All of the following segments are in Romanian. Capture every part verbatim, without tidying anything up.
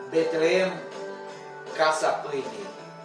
Betleem, casa pâinii.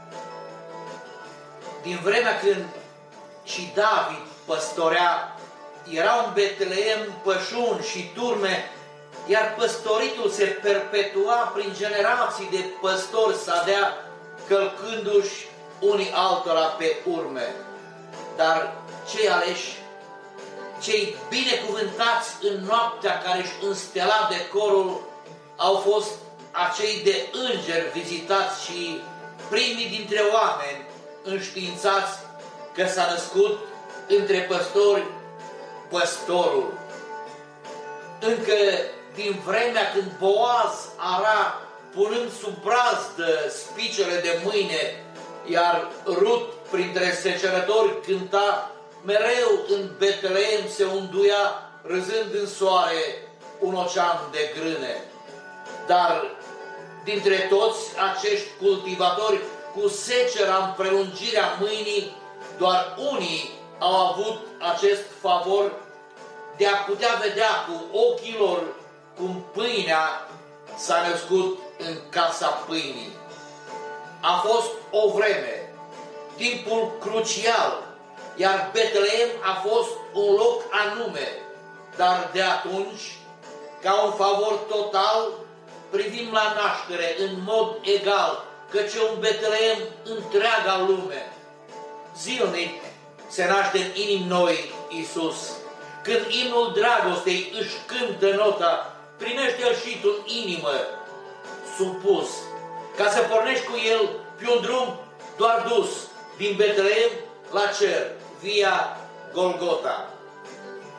Din vremea când și David păstorea, erau în Betleem pășuni și turme, iar păstoritul se perpetua prin generații de păstori sadea, călcându-și unii altora pe urme. Dar cei aleși, cei binecuvântați în noaptea care își înstela decorul, au fost acei de îngeri vizitați și primii dintre oameni înștiințați că s-a născut între păstori păstorul. Încă din vremea când Boaz ara punând sub brazdă spicele de mâine, iar Rut printre secerători cânta, mereu în Betleem se unduia, râzând în soare, un ocean de grâne. Dar dintre toți acești cultivatori cu secera în prelungirea mâinii, doar unii au avut acest favor de a putea vedea cu ochii lor cum pâinea s-a născut în casa pâinii. A fost o vreme, timpul crucial, iar Betleem a fost un loc anume, dar de atunci, ca un favor total, privim la naștere în mod egal, căci e un Betleem întreaga lume. Zilnic se naște în inimi noi Iisus. Când imnul dragostei își cântă nota, primește-l și tu în inimă, supus, ca să pornești cu el pe un drum doar dus din Betleem la cer, via Golgota.